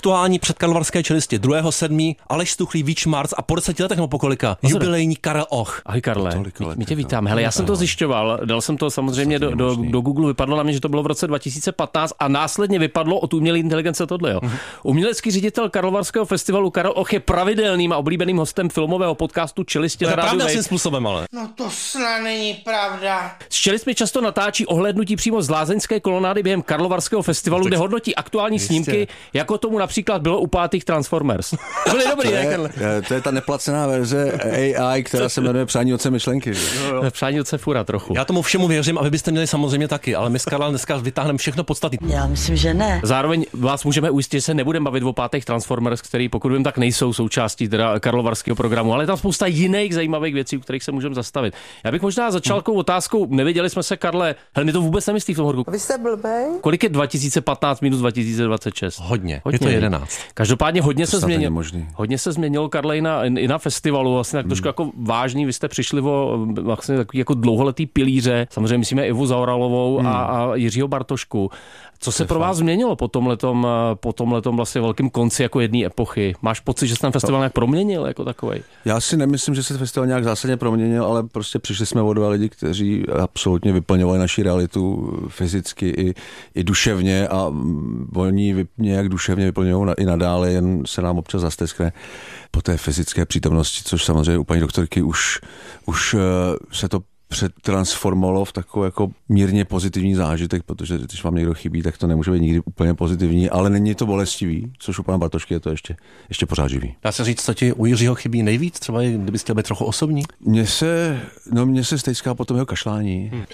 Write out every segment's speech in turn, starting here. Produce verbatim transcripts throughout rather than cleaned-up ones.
aktuální předkarlovarské čelisti. druhého sedmého Aleš Stuchlý, Víč Marc a po deseti letech nebo po kolika? Jubilejní Karel Och. Ahoj Karle, my tě vítám. Hele, já jsem to zjišťoval, dal jsem to samozřejmě do, do, do Google, vypadlo na mě, že to bylo v roce dva tisíce patnáct a následně vypadlo od umělé inteligence tohle. Jo. Mm-hmm. Umělecký ředitel Karlovarského festivalu Karel Och je pravidelným a oblíbeným hostem filmového podcastu Čelisti na rádiu Wave. Způsobem, ale. No to snad není pravda. S Čelistmi často natáčí ohlédnutí přímo z lázeňské kolonády během Karlovarského festivalu, no, kde hodnotí aktuální jistě. Snímky, jako tomu například bylo u pátých Transformers. Byly dobrý, to, je, to je ta neplacená verze A I, která se jmenuje Přání otce myšlenky. Jo, jo. Přání otce fura trochu. Já tomu všemu věřím a vy byste měli samozřejmě taky, ale my s Karlem dneska vytáhneme všechno podstatné. Já myslím, že ne. Zároveň vás můžeme ujistit, že se nebudeme bavit o pátých Transformers, který pokud vím, tak nejsou součástí teda karlovarského programu, ale je tam spousta jiných zajímavých věcí, u kterých se můžeme zastavit. Já bych možná začal takovou otázkou. Neviděli jsme se, Karle, hele, mi to vůbec nemyslí v tom horku. Vy jste blbej? Kolik je dva tisíce patnáct minus dva tisíce dvacet šest? Hodně, hodně. Je to jedenáct. Každopádně hodně to se změnilo. Hodně se změnilo, Karle, i na, i na festivalu, vlastně tak trošku hmm. jako vážný. Vy jste přišli o vlastně takový jako dlouholetý pilíře. Samozřejmě myslíme Ivu Zaoralovou hmm. a, a Jiřího Bartošku. Co se pro vás změnilo po tomhletom, po tomhletom vlastně velkém konci jako jedné epochy? Máš pocit, že se ten festival nějak proměnil jako takovej? Já si nemyslím, že se festival nějak zásadně proměnil, ale prostě přišli jsme o dva lidi, kteří absolutně vyplňovali naši realitu fyzicky i, i duševně a oni nějak duševně vyplňují i nadále, jen se nám občas zasteskne po té fyzické přítomnosti, což samozřejmě u paní doktorky už, už se to přetransformovalo v takový jako mírně pozitivní zážitek, protože když vám někdo chybí, tak to nemůže být nikdy úplně pozitivní, ale není to bolestivý, což u pana Bartošky je to ještě, ještě pořád živý. Dá se říct, co ti u Jiřího chybí nejvíc, třeba kdybyste chtěl být trochu osobní? Mně se, no mně se stejská potom jeho kašlání. Hmm.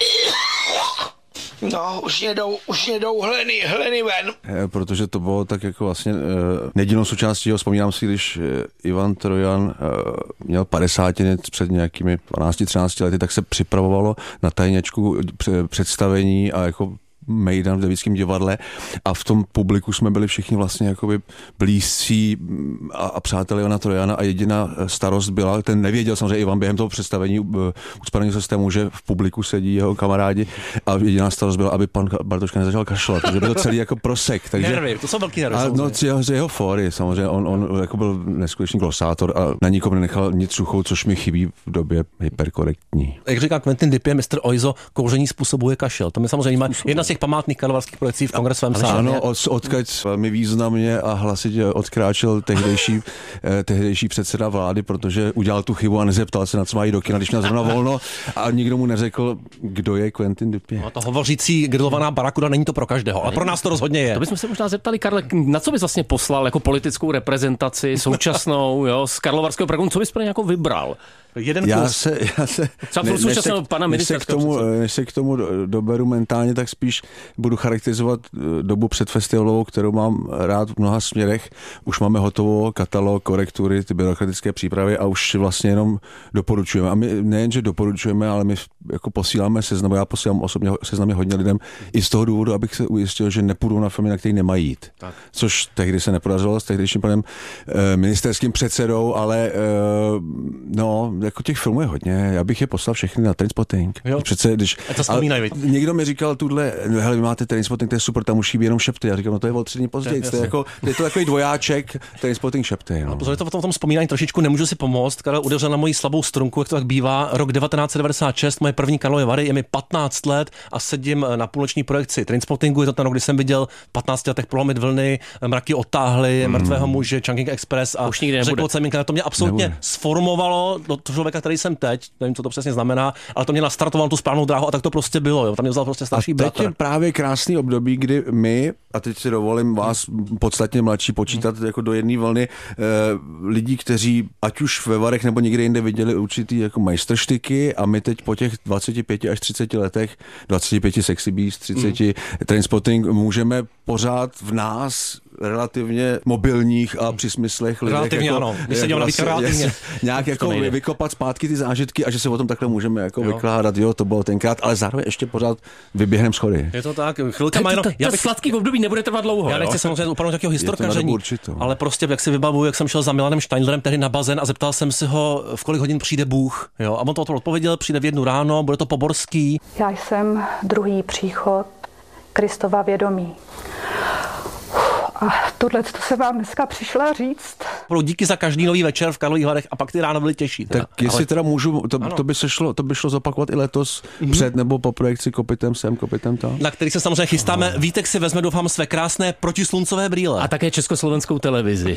No, už mě jdou, už mě jdou hleny, hleny ven. Protože to bylo tak jako vlastně uh, nedílnou součástí, jo, vzpomínám si, když uh, Ivan Trojan uh, měl padesátiny před nějakými dvanácti třinácti lety, tak se připravovalo na tajněčku představení a jako mejdan v Devickém divadle a v tom publiku jsme byli všichni vlastně jakoby blízcí a, a přátelé Ivana Trojana a jediná starost byla, ten nevěděl samozřejmě Ivan během toho představení ucpaného systému, že v publiku sedí jeho kamarádi a jediná starost byla, aby pan Bartoška nezačal kašlat, takže byl to celý jako prosek. Takže, nervy, to jsou velký nervy. A no, z jeho, jeho fóry, samozřejmě, on, on jako byl neskutečný glosátor a na nikomu nenechal nic suchou, což mi chybí v době hyperkorektní. Jak říká Quentin Dupieux, mister Oizo, kouření způsobuje kašel. To mi samozřejmě má jedna z těch památných karlovarských projekcí v Kongresovém sále. Ano, od, odkud velmi významně a hlasitě odkráčel tehdejší, eh, tehdejší předseda vlády, protože udělal tu chybu a nezeptal se, na co mají do kina, když měl zrovna volno a nikdo mu neřekl, kdo je Quentin Dupieux. No, to hovořící grilovaná barakuda, není to pro každého, ale pro nás to rozhodně je. To bychom se možná zeptali, Karle, na co bys vlastně poslal jako politickou reprezentaci současnou, jo, z karlovarského programu, co bys pro ně jako vybral? Jeden já se, já se, ne, než, se, pana než, se k tomu, než se k tomu doberu mentálně, tak spíš budu charakterizovat dobu předfestivalovou, kterou mám rád v mnoha směrech. Už máme hotovou katalog, korektury, ty byrokratické přípravy a už vlastně jenom doporučujeme. A my nejenže doporučujeme, ale my jako posíláme seznam, já posílám osobně seznamy hodně lidem i z toho důvodu, abych se ujistil, že nepůjdou na filmy, na který nemají jít. Tak. Což tehdy se nepodařilo s tehdejším panem e, ministerským předsedou, ale e, no, jako těch filmů je hodně, já bych je poslal všechny na Trainspotting. Přece, když někdo mi říkal tuhle, hele, vy máte Trainspotting, to je super, tam musí být jenom šepty. Já říkám, no to je o tři dny později, to je jako, je to takový dvojáček, Trainspotting šepty. No. No, pozor, to v tom, v tom vzpomínání trošičku nemůžu si pomoct, Karel udeřil na moji slabou strunku, jak to tak bývá, rok devatenáct set devadesát šest, moje první Karlovy Vary, je mi patnáct let a sedím na půlnoční projekci Trainspottingu, je to ten rok, kdy jsem viděl v patnácti letech Prolomit vlny, Mraky otáhly, mm. Mrtvého muže, Chungking Express a řekl Ceminka, to mě absolutně nebude. Sformovalo do toho člověka, který jsem teď, nevím, co to přesně znamená, ale to mě nastartovalo tu správnou dráhu a tak to prostě bylo. Jo. Tam mě vzal prostě starší bratr. A teď je právě krásný období, kdy my, a teď si dovolím vás podstatně mladší počítat hmm. jako do jedné vlny eh, lidí, kteří ať už ve Varech nebo někde jinde viděli určitý jako majstrštyky a my teď po těch dvaceti pěti až třiceti letech, dvaceti pěti Sexy Beast, třiceti hmm. Trainspotting, můžeme pořád v nás relativně mobilních a při smyslech lidech. Relativně jako, ano, my se děláme vlastně, relativně. Nějak jako vykopat zpátky ty zážitky a že se o tom takhle můžeme jako jo. vykládat, jo, to bylo tenkrát, ale zároveň ještě pořád vyběhneme schody. Je to tak, chvilka má jenom... Já bych sladký období nebude trvat dlouho. Já nechci samozřejmě upadnout takového historkaření, ale prostě jak si vybavuju, jak jsem šel za Milanem Steindlerem tehdy na bazén a zeptal jsem si ho, v kolik hodin přijde Bůh, jo, a on to odpověděl, přijde v jednu ráno, bude to Poborský. Já jsem druhý příchod Kristova vědomí. A tohle to se vám dneska přišla říct. Díky za každý nový večer v Karlových Varech a pak ty ráno byly těžší. Teda. Tak jestli Ale... teda můžu, to, to, by se šlo, to by šlo zopakovat i letos mm-hmm. před nebo po projekci Kopitem sem, Kopitem tam. Na který se samozřejmě chystáme. Oh. Vítek si vezme, doufám, své krásné protisluncové brýle. A také československou televizi.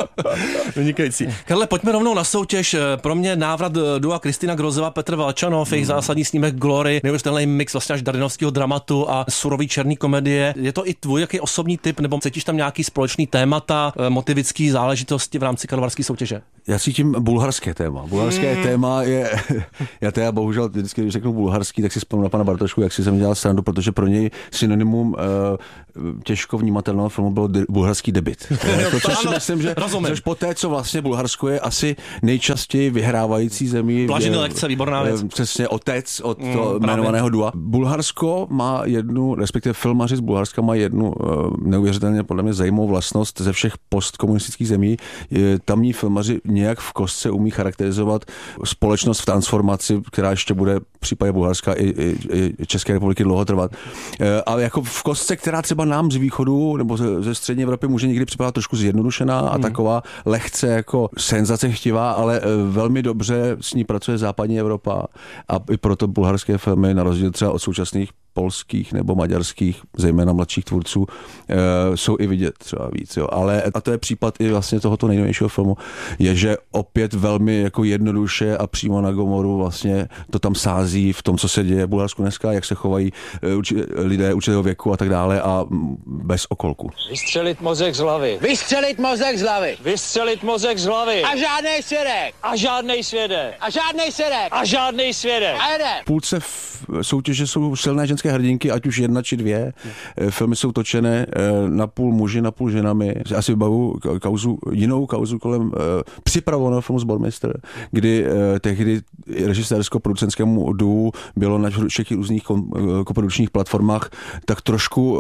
Vynikající. Karle, pojďme rovnou na soutěž. Pro mě návrat dua Kristina Grozová, Petr Valčanov, mm. jejich zásadní snímek Glory, neuvěřitelný mix vlastně až dardinovského dramatu a surový černý komedie. Je to i tvůj jaký osobní typ, nebo cítíš tam nějaký společný témata, motivický záležitosti v rámci karlovarské soutěže? Já cítím bulharské téma. Bulharské mm. téma je, já teda bohužel vždycky, když řeknu bulharský, tak si vzpomínám na pana Bartošku, jak si jsem dělal srandu, protože pro něj synonymum uh, těžko vnímatelného filmu bylo de- bulharský debut. To, což si myslím, že což po té, co vlastně Bulharsko je asi nejčastěji vyhrávající zemí. Blažený lekce, výborná věc. Přesně otec od mm, toho jmenovaného dua. Bulharsko má jednu, respektive filmaři z Bulharska má jednu uh, neuvěřitelně podle mě zajímavou vlastnost ze všech postkomunistických zemí. Je, tamní filmaři nějak v kostce umí charakterizovat společnost v transformaci, která ještě bude v případě Bulharska i, i, i České republiky dlouho trvat. E, a jako v kostce, která třeba nám z východu nebo ze, ze střední Evropy může někdy připadat trošku zjednodušená a hmm. taková lehce jako senzace chtivá, ale velmi dobře s ní pracuje západní Evropa a i proto bulharské filmy, na rozdíl třeba od současných polských nebo maďarských, zejména mladších tvůrců, e, jsou i vidět třeba víc. Jo. Ale, a to je případ i vlastně tohoto nejnovějšího filmu, je, že opět velmi jako jednoduše a přímo na Gomoru vlastně to tam sází v tom, co se děje v Bulharsku dneska, jak se chovají uči, lidé určitého věku a tak dále a bez okolku. Vystřelit mozek z hlavy. Vystřelit mozek z hlavy. Vystřelit mozek z hlavy. A žádnej svědek. A žádnej svědek. A žádnej svědek. A žádnej svědek. A jeden. V půlce v soutěže jsou silné ženské hrdinky, ať už jedna či dvě. Filmy jsou točené na půl muži, na půl ženami. Asi vybavu kauzu, jinou kauzu kolem připravovaného filmu Zbormistr, kdy tehdy režisérsko-producentskému duu bylo na všech různých koprodukčních platformách tak trošku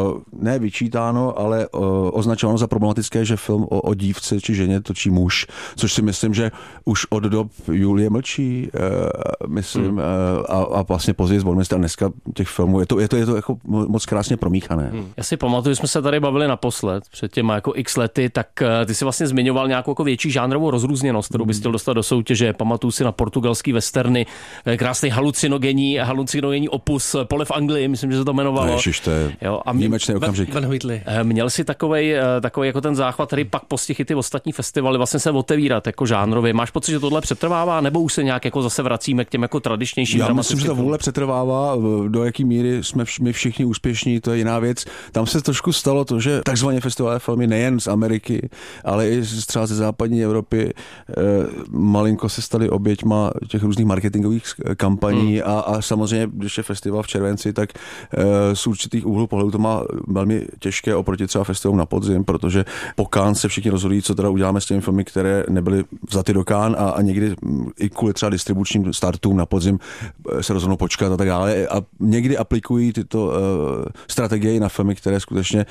ne vyčítáno, ale označováno za problematické, že film o, o dívce či ženě točí muž, což si myslím, že už od dob Julie Mlčí, myslím, hmm. a, a vlastně později Zbormistr a dneska těch filmů, je to, je to, je to jako moc krásně promíchané. Hmm. Já si pamatuju, že jsme se tady bavili naposled před těma jako x lety, tak ty si vlastně zmiňoval nějakou jako větší žánrovou rozrůzněnost, kterou bys chtěl dostat do soutěže. Pamatuju si na portugalský westerny, krásný halucinogenní, halucinogenní opus Pole v Anglii, myslím, že se to jmenovalo. Ježiš, to je jo, a výjimečný okamžik. Měl si takovej, takovej jako ten záchvat, který pak postihl ty ostatní festivaly vlastně se otevírat jako žánrově. Máš pocit, že tohle přetrvává, nebo už se nějak jako zase vracíme k těm jako tradičnějším? Já myslím, že to vůle přetrvává, do jaký míry jsme my všichni úspěšní, to je jiná věc. Tam se trošku stalo to, že takzvané festivalové filmy nejen z Ameriky, ale i třeba ze západní Evropy eh, malinko se staly oběťma těch různých marketingových kampaní hmm. a, a samozřejmě, když je festival v červenci, tak eh, z určitých úhlů pohledu to má velmi těžké oproti třeba festivalu na podzim, protože po Cannes se všichni rozhodují, co teda uděláme s těmi filmy, které nebyly vzaty do Cannes a, a někdy i kvůli třeba distribučním startům na podzim se rozhodnou počkat a tak dále. A někdy aplikují tyto uh, strategie na filmy, které skutečně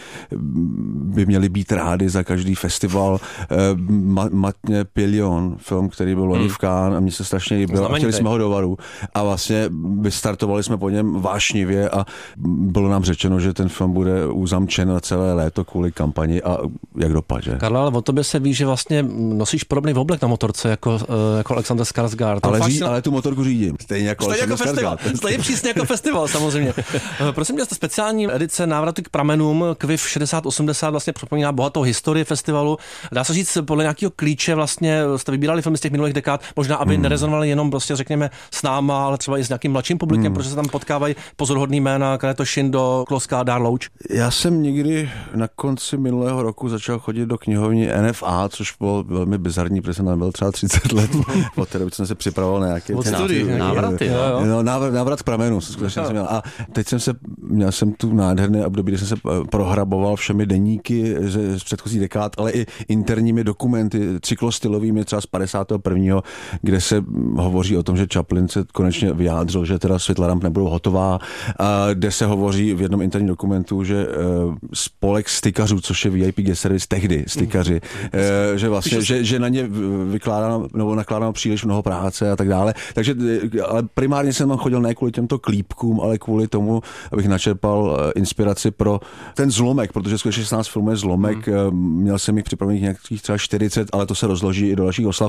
by měly být rády za každý festival. Uh, Matně Pilion, film, který byl loni hmm. v Cannes a mně se strašně líbil a chtěli jsme ho do varu. A vlastně vystartovali jsme po něm vášnivě a bylo nám řečeno, že ten film bude uzamčen na celé léto kvůli kampani a jak dopadne. Karla, ale o tobě se ví, že vlastně nosíš podobný oblek na motorce jako, jako Alexander Skarsgård. Ale, ří, ale tu motorku řídím. Stejně jako Stejně jako festival. Stejně přísně jako festival, samozřejmě. Prosím tě, speciální edice Návratu k pramenům K V I F šedesát osmdesát vlastně připomíná bohatou historii festivalu. Dá se říct, podle nějakého klíče vlastně jste vybírali filmy z těch minulých dekád, možná aby hmm. nerezonovali jenom prostě řekněme s náma, ale třeba i s nějakým mladším publikem, hmm. protože se tam potkávají pozoruhodný jména, Kareto Shindo, Kloska, Dar Louč. Já jsem někdy na konci minulého roku začal chodit do knihovny N F A, což bylo velmi bizarní, protože jsem tam byl třeba třicet let, po té době jsem se připravoval na nějaké návraty. No, návrat, návrat k pramenu, skutečně jsem měl. A teď jsem se, měl jsem tu nádherné období, kdy jsem se prohraboval všemi deníky z, z předchozích dekád, ale i interními dokumenty, cyklostylovými třeba z padesátého prvního, kde se hovoří o tom, že Chaplin se konečně vyjádřil, že teda světla ramp nebudou hotová, a kde se hovoří v jednom interním dokumentu, že uh, spolek stykařů, což je V I P guest service tehdy, stykaři, uh, že vlastně, že, že na ně vykládáno nebo nakládáno příliš mnoho práce a tak dále. Takže ale primárně jsem tam chodil ne kvůli těmto klípkům, ale kvůli tomu, abych načerpal inspiraci pro ten zlomek, protože skutečně šestnáct filmů je zlomek. Hmm. Měl jsem jich připravených nějakých třeba čtyřicet, ale to se rozloží i do dalších oslav.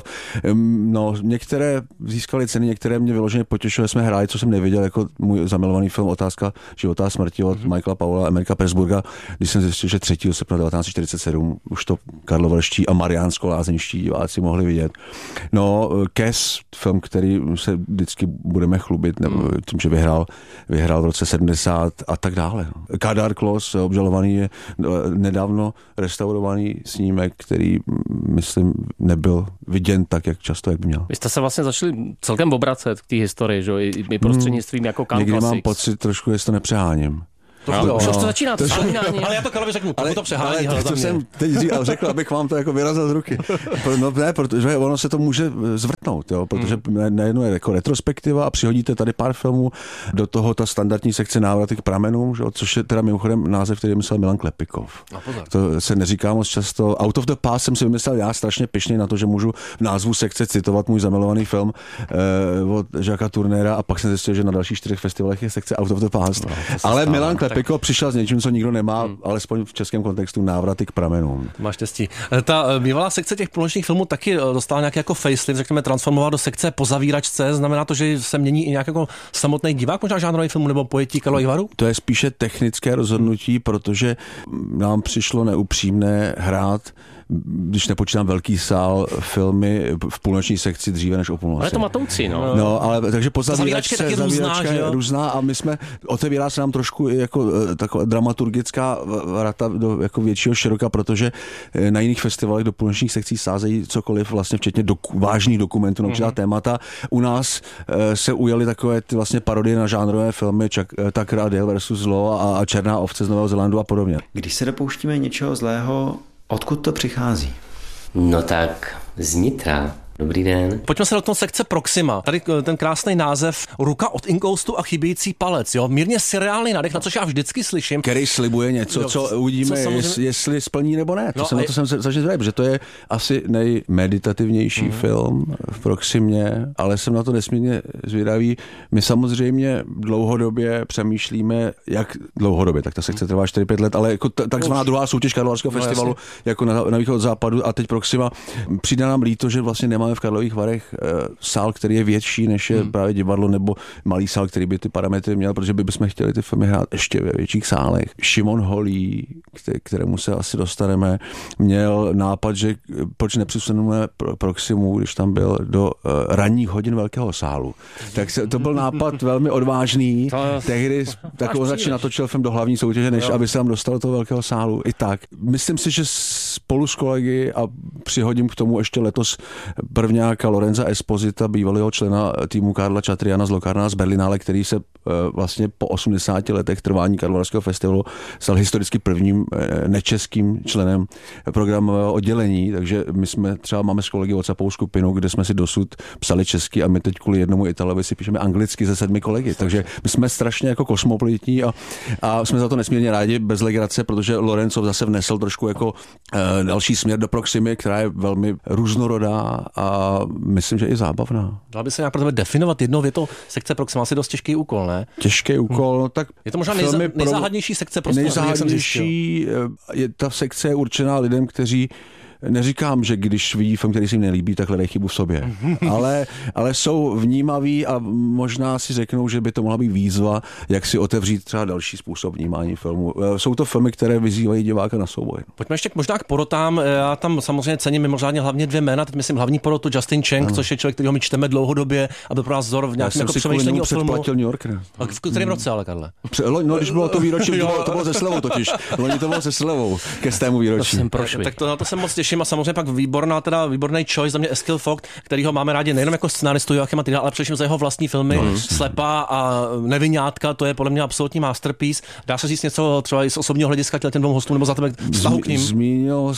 No, některé získaly ceny, některé mě vyloženě potěšily, jsme hráli, co jsem neviděl, jako můj zamilovaný film Otázka života a smrti od hmm. Michaela Paula, Amerika Pressburga, když jsem zjistil, že třetího srpna devatenáct set čtyřicet sedm už to karlovarští a mariánsko-lázeňští diváci mohli vidět. No, Kes, film, který se vždycky budeme chlubit, nebo hmm. tím, že vyhrál, vyhrál v roce sedmdesát a tak dále. Kadar Klos, obžalovaný, je nedávno restaurovaný snímek, který, myslím, nebyl viděn tak, jak často, jak by měl. Vy jste se vlastně začali celkem obracet k té historii, že i prostřednictvím hmm. jako Cannes Někdy Classics. mám pocit trošku, jestli to nepřeháním. To no, už no. to začíná, to ale, ale já to Karlovi řeknu, ale, to přehání. Ale to jsem teď říkal, řekl, abych vám to jako vyrazil z ruky. No ne, protože ono se to může zvrtnout, jo, protože hmm. najednou je jako retrospektiva a přihodíte tady pár filmů, do toho ta standardní sekce Návraty k pramenům, že, což je teda mimochodem název, který myslel Milan Klepikov. To se neříká moc často. Out of the Past jsem si vymyslel já strašně pyšný na to, že můžu v názvu sekce citovat můj zamilovaný film eh, od Jacquesa Tournera a pak jsem zjistil, že na dalších čtyřech festivalech je sekce Out of the Past. No, ale Milan Klepikov Piko přišel s něčím, co nikdo nemá, hmm. alespoň v českém kontextu, Návraty k pramenům. Máš štěstí. Ta bývalá sekce těch půlnočních filmů taky dostala nějaký jako facelift, řekněme, transformovala do sekce po zavíračce. Znamená to, že se mění i nějak jako samotný divák, možná žánrový film nebo pojetí Karlových Varů? To je spíše technické rozhodnutí, protože nám přišlo neupřímné hrát, když nepočítám velký sál, filmy v půlnoční sekci dříve než o půlnoci. Ale to matoucí, no. No, ale takže po zavíračce zavíračka je různá, je různá a my jsme, otevírá se nám trošku jako taková dramaturgická vrata do jako většího široka, protože na jiných festivalech do půlnočních sekcí sázejí cokoliv, vlastně včetně doku, vážných dokumentů na určitá mm-hmm. témata. U nás se ujaly takové ty vlastně parodie na žánrové filmy, Tucker a Dale versus Law a, a Černá ovce z Nového Zélandu a podobně. Když se dopouštíme něčeho zlého, odkud to přichází? No tak z nitra. Dobrý den. Pojďme se do toho sekce Proxima. Tady ten krásný název Ruka od inkoustu a chybějící palec. Jo? Mírně surreálný nádech, na což já vždycky slyším. Který slibuje něco, jo, co uvidíme, co samozřejmě... jest, jestli splní nebo ne. To no, jsem, a... na to jsem se začal zvědět, protože to je asi nejmeditativnější mm. film v Proximě, ale jsem na to nesmírně zvědavý. My samozřejmě dlouhodobě přemýšlíme, jak dlouhodobě, tak ta sekce trvá čtyři pět let, ale jako t- takzvaná druhá soutěž Karlovarského no, festivalu, jasně. jako na, na východ od západu a teď Proxima. Přijde nám líto, že vlastně nemá v Karlových Varech e, sál, který je větší, než je hmm. právě divadlo, nebo malý sál, který by ty parametry měl, protože by bychom chtěli ty filmy hrát ještě ve větších sálech. Šimon Holý, který, kterému se asi dostaneme, měl nápad, že proč nepřesuneme pro, Proximu, když tam byl do uh, ranních hodin velkého sálu. Tak se, to byl nápad velmi odvážný. Tehdy takovou začal natočil film do hlavní soutěže, než jo. aby se tam dostal do toho velkého sálu. I tak. Myslím si, že spolu s kolegy a přihodím k tomu ještě letos prvňáka Lorenza Esposita, bývalého člena týmu Karla Čatriana z Locarna z Berlinále, který se vlastně po osmdesáti letech trvání Karlovarského festivalu stal historicky prvním nečeským členem programového oddělení, takže my jsme třeba máme s kolegy WhatsAppovou skupinu, kde jsme si dosud psali česky a my teď kvůli jednomu Italovi si píšeme anglicky ze sedmi kolegy, takže my jsme strašně jako kosmopolitní a, a jsme za to nesmírně rádi, bez legrace, protože Lorenzo zase vnesl trošku jako e, další směr do Proximy, která je velmi různorodá a myslím, že i zábavná. Dala by se nějak pro tebe definovat jednou větou sekce Proxima, asi dost těžký úkol, ne? Těžký úkol, no tak... Je to možná nejza, nejzáhadnější sekce prostě. Nejzáhadnější, je, ta sekce je určená lidem, kteří neříkám, že když vidí film, který si jim nelíbí, tak hledají chybu v sobě. ale, ale jsou vnímaví a možná si řeknou, že by to mohla být výzva, jak si otevřít třeba další způsob vnímání filmu. Jsou to filmy, které vyzývají diváka na souboj. Pojďme ještě možná k porotám. Já tam samozřejmě cením mimořádně hlavně dvě jména. Teď myslím hlavní porotu Justin Chang, ano. což je člověk, kterého my čteme dlouhodobě, aby pro nás vzor v nějakém jako přemýšlení o filmu. New York, ne? A v kterém roce ale, Karle? No, když bylo to výročí, to bylo, to bylo se slevou totiž. Loni to bylo se slevou ke stému výročí. Tak to na to se moc těším a samozřejmě pak výborná, teda výborný choice za mě Eskil Vogt, kterýho máme rádi nejenom jako scenaristu Joachima Triera, ale především za jeho vlastní filmy no, Slepá a Neviňátka, to je podle mě absolutní masterpiece. Dá se říct něco třeba i z osobního hlediska těm dvou hostům nebo za tebe vztahu k nim? Zmínil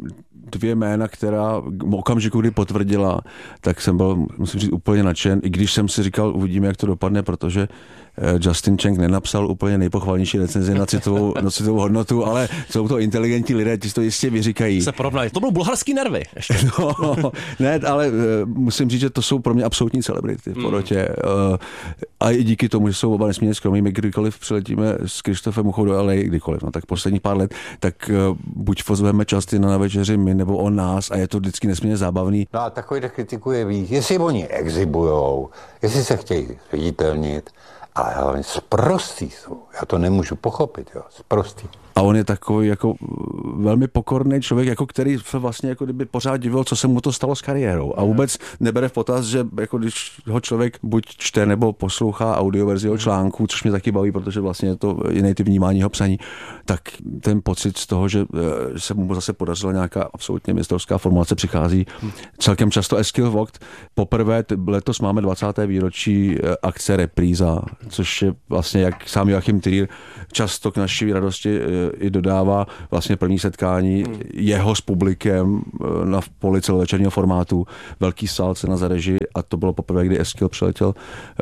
dvě jména, která v okamžiku, kdy potvrdila, tak jsem byl, musím říct, úplně nadšen, i když jsem si říkal, uvidíme, jak to dopadne, protože Justin Chang nenapsal úplně nejpochvalnější recenzi na citovou, na citovou hodnotu, ale jsou to inteligentní lidé, ti to jistě vyříkají. Se porovnají. To byl bulharský nervy. Ještě. No, ne, ale musím říct, že to jsou pro mě absolutní celebrity v porotě. Mm. A i díky tomu, že jsou oba nesmírně skromí, my kdykoliv přiletíme s Krištofem Muchou do L A, kdykoliv, no tak poslední pár let, tak buď pozveme Justina na večeři my, nebo on nás a je to vždycky nesmírně zábavný. No a takových kritikuje víc, jestli oni exhibujou, jestli se chtějí viditelnit, ale hlavně sprostý jsou. Já to nemůžu pochopit, jo, sprostý. A on je takový jako velmi pokorný člověk, jako který se vlastně jako kdyby pořád divil, co se mu to stalo s kariérou. A vůbec nebere v potaz, že jako když ho člověk buď čte nebo poslouchá audioverzi jeho článku, což mě taky baví, protože vlastně je to jiný typ vnímání jeho psaní, tak ten pocit z toho, že se mu zase podařila nějaká absolutně mistrovská formulace, přichází celkem často. Eskil Vogt. Poprvé letos máme dvacáté výročí akce Repríza, což je vlastně, jak sám Joachim Trier často k naší radosti i dodává vlastně první setkání hmm. jeho s publikem na poli celovečerního formátu. Velký sál, cena za režii a to bylo poprvé, kdy Eskil přiletěl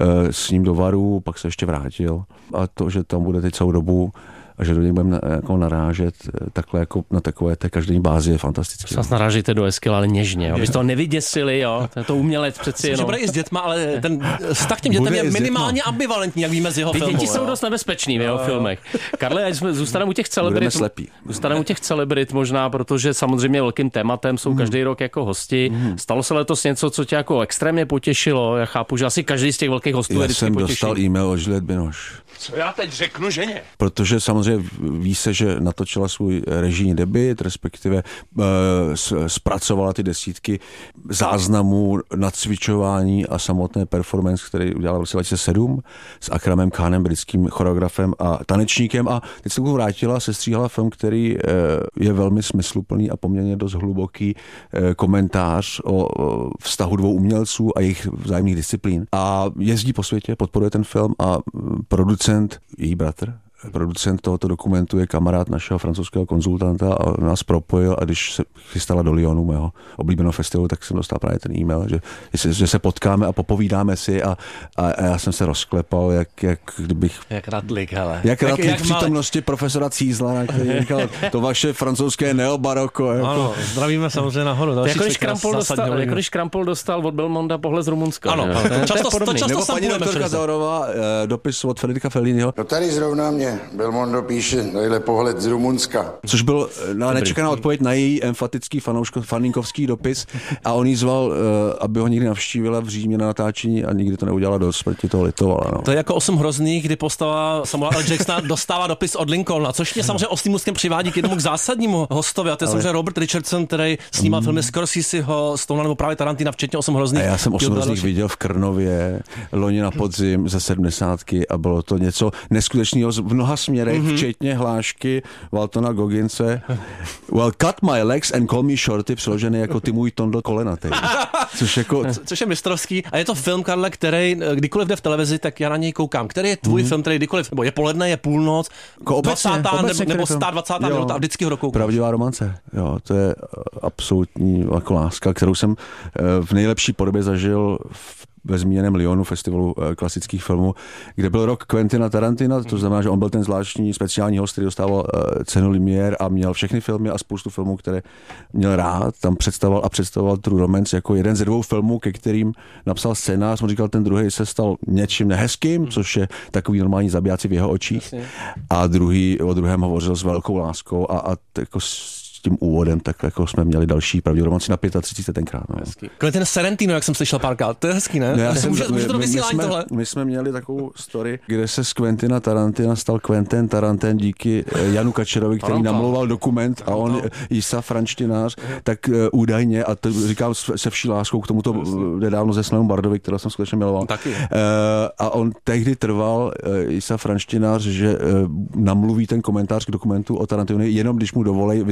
s ním do Varu, pak se ještě vrátil. A to, že tam bude teď celou dobu a že do něj budeme jako narážet takhle jako na takové té každodenní bázi je fantastické. Vás narážíte do Eskila, ale něžně, abyste to nevyděsili, jo. To umělec přeci jenom. Že bude i s dětma, ale ten vztah těm dětem je minimálně ambivalentní, jak víme z jeho filmu. Děti jsou dost nebezpečný v jeho filmech. Karle, ať jsme zůstaneme u těch celebrit. Zůstaneme u těch celebrit možná, protože samozřejmě velkým tématem jsou každý rok jako hosti. Stalo se letos něco, co tě jako extrémně potěšilo? Já chápu, že asi každý z těch velkých hostů je vždycky potěší. Já jsem dostal e-mail od Juliette Binoche. Co já teď řeknu ženě? Protože samozřejmě ví se, že natočila svůj režijní debut, respektive uh, zpracovala ty desítky záznamů, nacvičování a samotné performance, který udělala v roce dva tisíce sedm s Akramem Khanem, britským choreografem a tanečníkem a teď se vrátila, sestříhala film, který uh, je velmi smysluplný a poměrně dost hluboký uh, komentář o, o vztahu dvou umělců a jejich vzájemných disciplín. A jezdí po světě, podporuje ten film a producent, její bratr, producent tohoto dokumentu je kamarád našeho francouzského konzultanta a nás propojil a když se chystala do Lyonu, mého oblíbeného festivalu, tak jsem dostal právě ten e-mail, že, že se potkáme a popovídáme si a, a, a já jsem se rozklepal, jak, jak kdybych... Jak radlik, hele. Jak radlik v přítomnosti profesora Cízla, který říkal, to vaše francouzské neobaroko. Jako. Ano, zdravíme samozřejmě nahoru. To jako když Krampol dostal, jako když Krampol dostal od Belmonda pohled z Rumunska. Ano, to, to, často, to často Nebo paní doktorka Zaurová, dopis od Fredrika Felliniho. No tady zrovna mě Belmondo píše tadyhle pohled z Rumunska. Což byl na nečekaná odpověď na její emfatický fanouško, faninkovský dopis a on jí zval, aby ho někdy navštívila v Římě na natáčení a nikdy to neudělala, do smrti toho litovala. No. To je jako osm hrozných, kdy postava Samuela L. Jacksona dostává dopis od Lincolna, což mě samozřejmě oslým můstkem přivádí k jednomu k zásadnímu hostovi a to je Ale... samozřejmě Robert Richardson, který snímal mm. filmy Scorseseho, Stonea nebo právě Tarantina, včetně osm hrozných. A já jsem osm hrozných viděl v Krnově loni na podzim ze sedmdesátky a bylo to něco neskutečného v mnoha směrech, mm-hmm. včetně hlášky Waltona Gogginse. Well, cut my legs and call me shorty, přeložený jako ty můj tondo kolenatej. Což, jako... Což je mistrovský. A je to film, Karle, který kdykoliv jde v televizi, tak já na něj koukám. Který je tvůj mm-hmm. film, který kdykoliv, nebo je poledne, je půlnoc, obecně, dvacátá obecně, nebo, nebo sto dvacátá minuta a vždycky ho dokoukám. Pravdivá romance. Jo, to je absolutní jako láska, kterou jsem v nejlepší podobě zažil v ve zmíněném Lyonu, festivalu klasických filmů, kde byl rok Quentina Tarantina, to znamená, že on byl ten zvláštní speciální host, který dostával cenu Lumière a měl všechny filmy a spoustu filmů, které měl rád. Tam představoval a představoval True Romance jako jeden ze dvou filmů, ke kterým napsal scénář. On říkal, ten druhý se stal něčím nehezkým, což je takový normální zabijáci v jeho očích. A druhý, o druhém hovořil s velkou láskou a, a jako tím úvodem, tak jako jsme měli další pravděpodobně na třicet pět tenkrát. No. Quentin Tarantino, jak jsem slyšel párkrát, to je hezký, ne? No, já jsem, může, my, může to my, vysílání my, jsme, tohle? my jsme měli takovou story, kde se z Quentina Tarantina stal Quentin Tarantin díky Janu Kačerovi, který namlouval dokument a on, Jisa frančtinář, tak uh, údajně, a to říkám se vší láskou k tomuto nedávno ze Snému Bardovi, kterého jsem skutečně miloval. Taky. Uh, a on tehdy trval, uh, Jisa frančtinář, že uh, namluví ten komentář k dokumentu o Tarantinovi, jenom když mu dovolej vyslovovat to,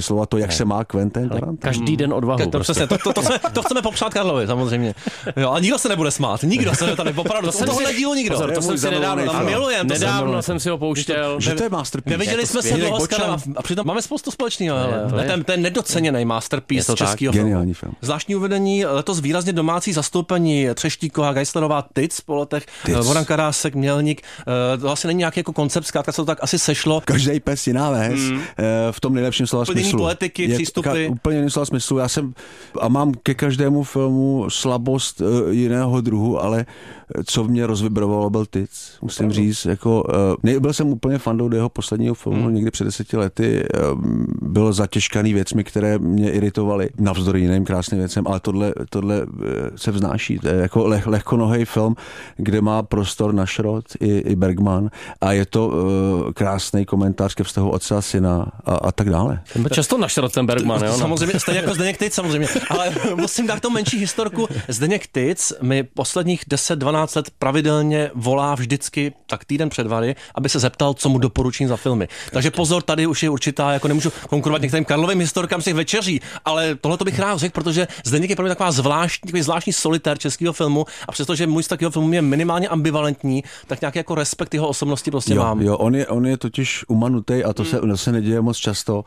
jak se má Quentin Tarantino. Každý den odvahu. To, prostě. přesně, to, to, to, chceme, to chceme popřát Karlovi, samozřejmě. Jo, a nikdo se nebude smát, nikdo se tady opravdu, to tohle dílu nikdo. Pozor, to jsem si nedávno, tam milujem, nedávno jsem si ho pouštěl. Že to je masterpiece. Neviděli jsme se dlouho s Karlem a přitom máme spoustu společného. Ten, ten nedoceněný masterpiece českého filmu. Film. Zvláštní uvedení, letos výrazně domácí zastoupení Třeštíková, Geislerová, Tic po letech, Voran Karásek, Mělník. To asi není nějaký jako koncept, zkrátka se to tak asi sešlo. Každý pes jiná ves, mm. v tom nejlepším slova Plnění smyslu. poetiky, je přístupy. Ka- úplně jiný slova smyslu. Já jsem a mám ke každému filmu slabost uh, jiného druhu, ale co mě rozvibrovalo, byl Tic, musím Opravdu. říct. Jako, uh, byl jsem úplně fandou jeho posledního filmu, hmm. někdy před deseti lety. Uh, byl zatěžkaný věcmi, které mě iritovaly, navzdory jiným krásným věcem, ale tohle, tohle uh, se vznáší. To je jako leh, lehkonohej film, kde má prostor na šrot i, i Bergman a je to uh, krásný komentář ke vztahu otce a syna a, a tak dále. Často na šrot ten Bergman, jo? Samozřejmě, stejně jako Zdeněk Tic, samozřejmě. Ale musím dát tomu menší historku. Zdeněk Tic mi posledních deset dvanáct let pravidelně volá vždycky tak týden před Vary, aby se zeptal, co mu doporučím za filmy. Takže pozor, tady už je určitá, jako nemůžu konkurovat některým Karlovým historkám z těch večeří, ale tohle to bych rád řekl, protože Zdeněk je pro mě taková zvláštní, takový zvláštní solitér českého filmu a přestože můj z takového filmu je minimálně ambivalentní, tak nějaký jako respekt jeho osobnosti prostě jo, mám. Jo, on je, on je totiž umanutej a to hmm. se, to se neděje moc často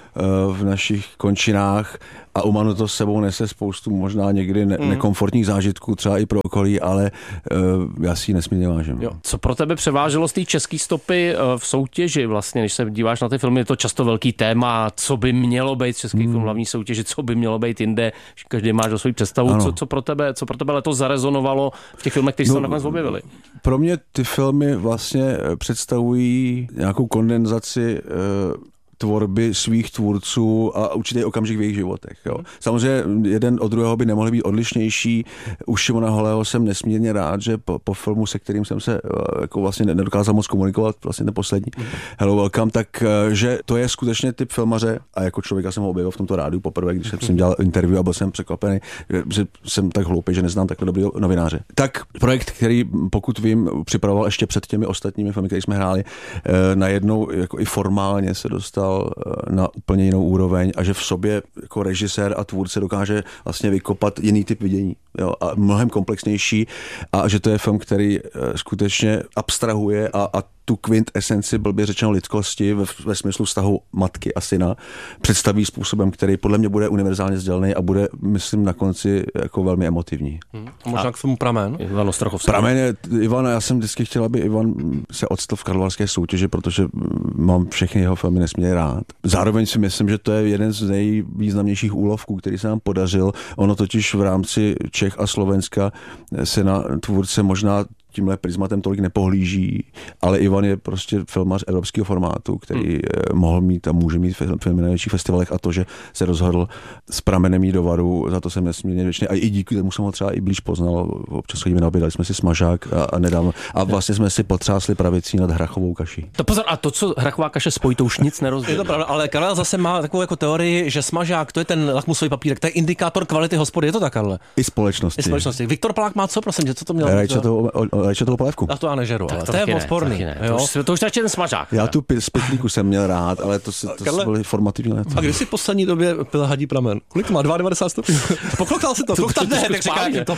v našich končinách a Umanu to s sebou nese spoustu možná někdy ne- mm. nekomfortních zážitků, třeba i pro okolí, ale uh, já si ji nesmírně vážím. Jo. Co pro tebe převáželo z té české stopy uh, v soutěži vlastně, když se díváš na ty filmy, je to často velký téma, co by mělo být v české mm. hlavní soutěži, co by mělo být jinde, každý máš o svou představu, co, co, pro tebe, co pro tebe letos zarezonovalo v těch filmech, které no, se tam nakonec objevily? Pro mě ty filmy vlastně představují nějakou kondenzaci uh, tvorby svých tvůrců a určitý okamžik v jejich životech. Jo. Samozřejmě jeden od druhého by nemohli být odlišnější. U Šimona Holého jsem nesmírně rád, že po, po filmu, se kterým jsem se jako vlastně nedokázal moc komunikovat, vlastně ten poslední mm. Hello Welcome, tak že to je skutečně typ filmaře a jako člověka jsem ho objevil v tomto rádiu poprvé, když jsem dělal interview a byl jsem překvapený, že jsem tak hloupý, že neznám takhle dobrý novináře. Tak projekt, který pokud vím, připravoval ještě před těmi ostatními filmy, které jsme hráli, najednou jako i formálně se dostal na úplně jinou úroveň a že v sobě jako režisér a tvůrce dokáže vlastně vykopat jiný typ vidění, jo, a mnohem komplexnější a že to je film, který skutečně abstrahuje a, a tu kvintesenci, blbě řečeno, lidskosti ve, ve smyslu vztahu matky a syna představí způsobem, který podle mě bude univerzálně sdělený a bude, myslím, na konci jako velmi emotivní. Hmm. A možná k filmu Pramen? Ivan Ostrochovský. Pramen je, Ivan, já jsem vždycky chtěl, aby Ivan se odstl v karlovarské soutěži, protože mám všechny jeho filmy nesmírně rád. Zároveň si myslím, že to je jeden z nejvýznamnějších úlovků, který se nám podařil. Ono totiž v rámci Čech a Slovenska se na tvůrce možná tímhle prismatem tolik nepohlíží, ale Ivan je prostě filmař evropského formátu, který hmm. mohl mít a může mít filmy na největších festivalech a to, že se rozhodl s Pramenem jít do Varu, za to jsem nesmírně vděčný. A i díky tomu jsem ho třeba i blíž poznal. Občas chodíme na oběd, dali jsme si smažák a, a nedávno. A vlastně jsme si potřásli pravicí nad hrachovou kaší. To pozor, a to, co hrachová kaše spojí, to už nic nerozdělí. Je to pravda, ale Karel zase má takovou jako teorii, že smažák, to je ten lakmusový papírek, to je indikátor kvality hospody, je to tak, Karle? I společnosti. I společnosti. Viktor Plák má co, prosím, že co to měl? Rajčatovou polévku. A to já nežeru, ale to, to je odporný. To už, to už radši ten smažák. Já tu z pytlíku jsem měl rád, ale to, to, to byly formativní léta. A když jsi v poslední době pil hadí pramen? Kolik to má? devadesát dva stupňů? Pokloktal si to? Pokloktal ne, tak říká to.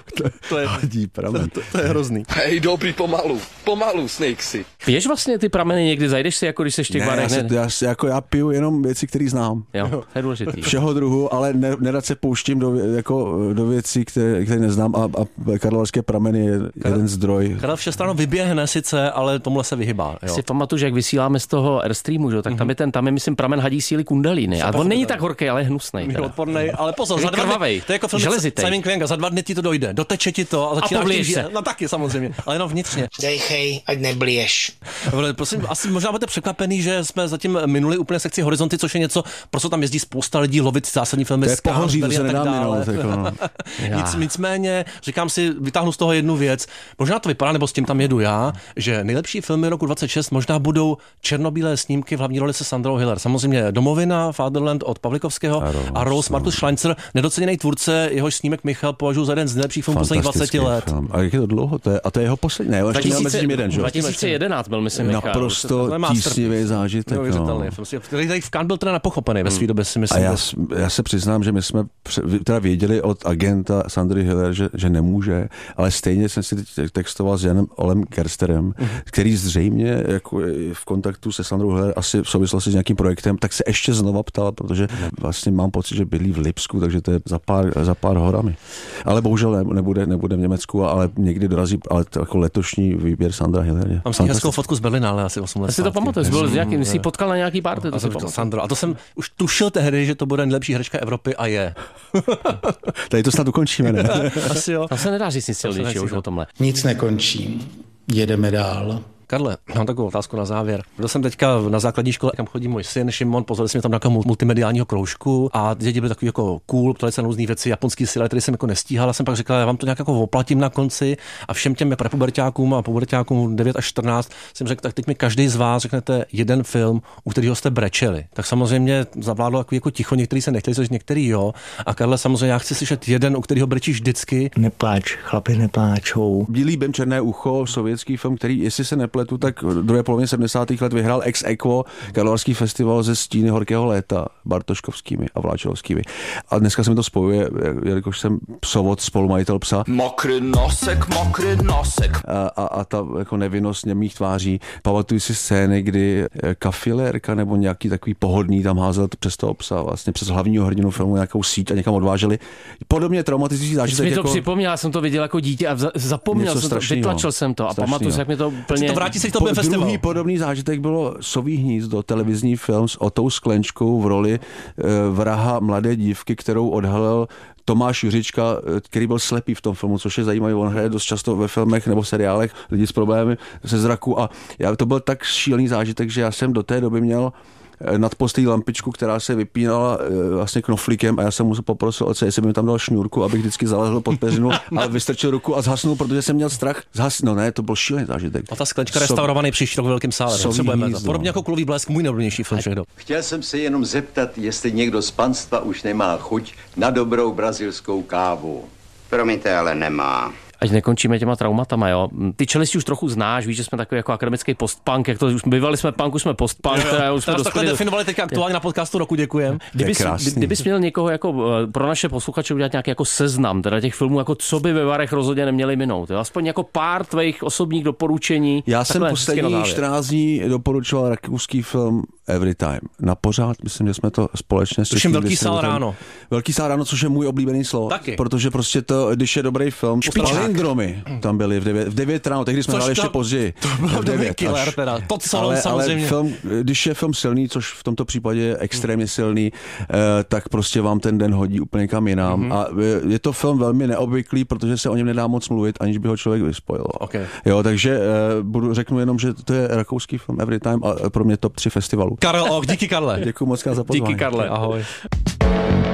To je hadí pramen. To, to, to je hrozný. Hej, dobrý, pomalu. Pomalu, Snakesy. Piješ vlastně ty prameny někdy? Zajdeš si, jako když seš v těch barech? Ne, já, já, jako já piju jenom věci, které znám. Jo, to je důležitý. Všeho druhu, ale ne, nerad se pouštím do, jako, do věcí, které, které neznám a, a karlovarské prameny je Karel, jeden zdroj. Karel všestranno vyběhne sice, ale tomuhle se vyhybá. Jo. Si pamatuju, že jak vysíláme z toho Airstreamu, že? Tak tam je ten, tam je, myslím, pramen hadí síly kundalíny. A on není tak horký, ale je hnusnej. Je odpornej, ale pozor, za dva dny, to je jako film Simon Kvenga, za dva dny ti to dojde, doteče ti to a začínáš tím žít. No taky samozřejmě, ale jenom vnitřně. Dejchej, ať nebliješ. Prosím, asi možná budete překvapení, že jsme zatím minuli úplně sekci Horizonty, což je něco, proč tam jezdí spousta lidí lovit zásadní filmy. To je pohoří, to se nedá minut. Nicméně, říkám si, vytáhnu z toho jednu věc. Možná to vypadá, nebo s tím tam jedu já, že nejlepší filmy roku dvacet šest možná budou černobílé snímky v hlavní roli se Sandrou Hüller. Samozřejmě Domovina, Fatherland od Pavlikovského a Rose, a Rose Markus Schleinzer, nedoceněný tvůrce, jehož snímek Michal považuji za jeden z nejlepších filmů posledních dvacet let. Film. A jak je to dlouho? To je, a to je jeho poslední. Ne, ještě měl mezi tím jeden, že? dva tisíce jedenáct byl, myslím, Michal. Naprosto tísnivý zážitek. No. Který tady v Cannes byl teda nepochopený ve své době, si myslím. A já, já se přiznám, že my jsme teda věděli od agenta Sandry Hüller, že, že nemůže, ale stejně jsem si textoval s Janem Olem Gersterem, mm. který zřejmě jako v kontaktu se Sandrou Hüller asi v souvislosti s nějakým projektem, tak se ještě znova ptal, protože vlastně mám pocit, že bydlí v Lipsku, takže to je za pár, za pár horami. Ale bohužel ne, nebude, nebude v Německu, ale někdy dorazí, ale to jako letošní výběr Sandra Hüller. Mám si hezkou fotku z Berlína, ale asi osm let. Já si to pamatuju, byl s nějakým, jsi potkal na nějaký party, to si pamatuju. Sandro, a to jsem už tušil tehdy, že to bude nejlepší herečka Evropy a je. Tady to snad ukončíme, ne? Asi jo. Tam se nedá říct nic silnějšího už o tomhle. Nic nekončí. Jedeme dál. Karle, mám takovou otázku na závěr. Byl jsem teďka na základní škole, kam chodí můj syn Šimon, pozvali jsme tam nějakého multimediálního kroužku a děti byly takový jako cool, ptali se na různé věci, japonský styl, který jsem jako nestíhal, a jsem pak říkal, já vám to nějak jako oplatím na konci a všem těm prepuberťákům a puberťákům devět až čtrnáct jsem řekl, tak teď mi každý z vás řeknete jeden film, u kterého jste brečeli. Tak samozřejmě zavládlo takový jako ticho, některý se nechtěli, což některý jo. A Karle, samozřejmě já chci slyšet jeden, u kterého brečíš vždycky. Nepláč, chlapi nepláčou. Bílý bym, černé ucho, sovětský film, který, jestli se nepletu, tak v druhé polovině sedmdesátých let vyhrál ex aequo Karlovarský festival ze Stíny horkého léta Bartoškovskými a Vláčelovskými. A dneska se mi to spojuje, jelikož jsem psovod, spolumajitel Psa. Mokrý nosek, mokrý nosek. A, a, a ta jako nevinnost němých tváří. Pamatuju si scény, kdy kafilérka nebo nějaký takový pohodný tam házel přes toho psa, vlastně přes hlavního hrdinu filmu nějakou síť a někam odváželi. Podobně traumatizující zážitek. Jsi mi to jako... připomněl, já jsem to viděl jako dítě a zapomněl jsem to, vytlačil jsem to a pamatuju si, jak mi to úplně... To vrátí se k tobě festival. Druhý podobný zážitek bylo Sový hnízdo, televizní film s Otou Sklenčkou v roli e, vraha mladé dívky, kterou odhalil Tomáš Juřička, který byl slepý v tom filmu, což je zajímavé, on hraje dost často ve filmech nebo seriálech lidi s problémy se zraku a já, to byl tak šílený zážitek, že já jsem do té doby měl nad postelí lampičku, která se vypínala vlastně knoflíkem a já jsem mu poprosil otce, jestli by mi tam dal šňůrku, abych vždycky zalehl pod peřinu, ale vystrčil ruku a zhasnul, protože jsem měl strach. Zhas... No ne, to byl šílený zážitek. A ta Sklenička so... restaurovaný příští rok v velkém sále. Podobně jako Kulový blesk, můj nejoblíbenější film všech dob. Chtěl jsem se jenom zeptat, jestli někdo z panstva už nemá chuť na dobrou brazilskou kávu. Promiňte, ale nemá. Ať nekončíme těma traumatama, jo. Ty čelisti už trochu znáš, víš, že jsme takový jako akademický postpunk, jak to už bývali jsme punk, už jsme postpunk, teda už jsme dospěli. Definovali teďka aktuálně na podcastu roku, děkujem. Kdybys, kdybys měl někoho jako pro naše posluchače udělat nějaký jako seznam, teda těch filmů, jako co by ve Varech rozhodně neměli minout, jo? Aspoň jako pár tvých osobních doporučení. Já jsem poslední čtrnáct dní doporučoval rakouský film Every Time. Na pořád, myslím, že jsme to společně s Tuším Velký sál ráno. Velký sál ráno, což je můj oblíbený slovo. Taky. Protože prostě to, když je dobrý film, palindromy tam byly v devět, v devět ráno, tehdy jsme hráli ještě později. To byl dobrý killer teda. To ale, samozřejmě. Ale film, když je film silný, což v tomto případě je extrémně silný, eh, tak prostě vám ten den hodí úplně kam jinam. Mm-hmm. A je to film velmi neobvyklý, protože se o něm nedá moc mluvit, aniž by ho člověk vyspojil. Okay. Jo, takže eh, budu řeknu jenom, že to je rakouský film Every Time a pro mě top tři festivalu. Karel Ok, díky Karle. Děkuji moc za pozvání. Díky Karle, ahoj.